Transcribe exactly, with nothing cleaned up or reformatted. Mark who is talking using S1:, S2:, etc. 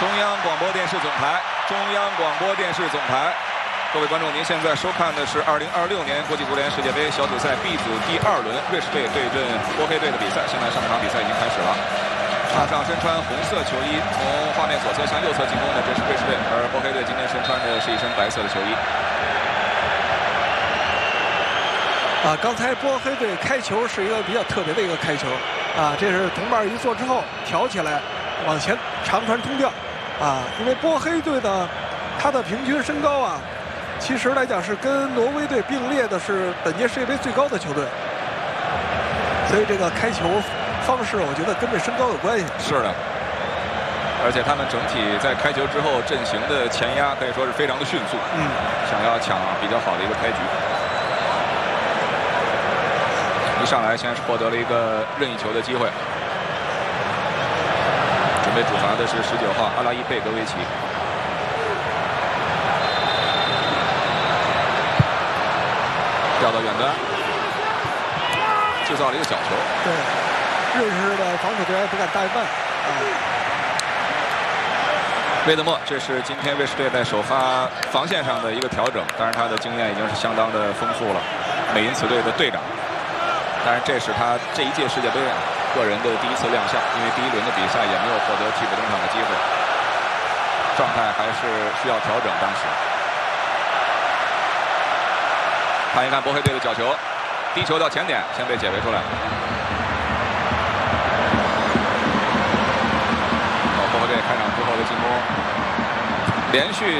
S1: 中央广播电视总台，中央广播电视总台。各位观众，您现在收看的是二零二六年国际足联世界杯小组赛 B 组第二轮，瑞士队对阵波黑队的比赛。现在上场比赛已经开始了。场上身穿红色球衣，从画面左侧向右侧进攻的这是瑞士队，而波黑队今天身穿的是一身白色的球衣。
S2: 啊，刚才波黑队开球是一个比较特别的一个开球，啊，这是同伴一做之后挑起来，往前长传冲吊，啊，因为波黑队的他的平均身高啊，其实来讲是跟挪威队并列的是本届世界杯最高的球队，所以这个开球方式我觉得跟这身高有关系。
S1: 是的，而且他们整体在开球之后阵型的前压可以说是非常的迅速，
S2: 嗯，
S1: 想要抢比较好的一个开局。一上来先是获得了一个任意球的机会，准备主罚的是十九号阿拉伊贝格维奇。掉到远端，制造了一个角球。
S2: 对，瑞士的防守队员不敢怠慢啊。
S1: 魏德莫，这是今天瑞士队在首发防线上的一个调整，当然他的经验已经是相当的丰富了，美因茨队的队长。当然，这是他这一届世界杯个人的第一次亮相，因为第一轮的比赛也没有获得替补登场的机会，状态还是需要调整。当时看一看波黑队的角球，低球到前点，先被解围出来。波黑队开场之后的进攻，连续